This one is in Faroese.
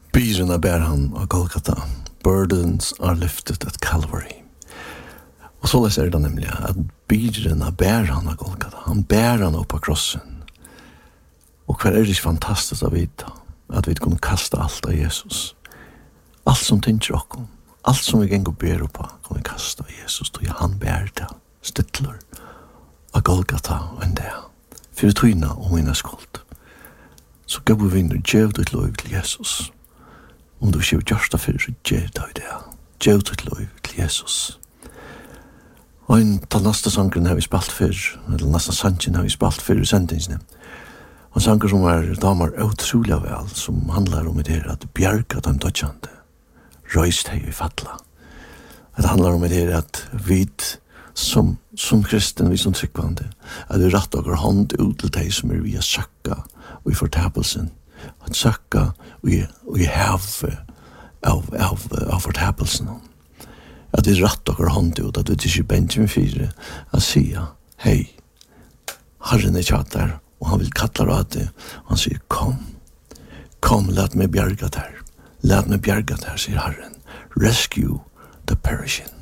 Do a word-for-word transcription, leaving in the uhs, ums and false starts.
Byrena bär han av Golgata. Burdens are lifted at Calvary. Og så leser det nemlig at byrena bär han av Golgata. Han bär han opp av krossen. Og hver er det ikke fantastisk å vite at vi kunne kaste alt av Jesus. Alt som tynger okkom. Alt som vi gikk og ber opp av, kan vi kaste av Jesus. Og han bär det. Stittler av Golgata og en det. For tøyna og mina skuld. Så gav vi vinner djev ditt lov til Jesus. Om du ikke gjørst det for, så djev deg det. Djev ditt lov til Jesus. Og en til neste sangen har vi spalt for, eller neste sangen har vi spalt for i sendingsene. Og sanger som er damer utrolig vel, som handler om det at bjerga dem dødjande, røyst hei i fatla. Det handler om det at vi som, som kristen, vi som tryggvande, at vi rett og hånd ut til de som er via søkka og i fortapelsen, at søkka og i, og i hev av, av, av fortapelsen. At vi rett og hånd ut, at vi ikke Benjamin fire, at sier, hei, Herren er kjatt der, og han vil kattla av det, og han sier, kom, kom, let meg bjerga der, let meg bjerga der, sier Herren, rescue the perishing.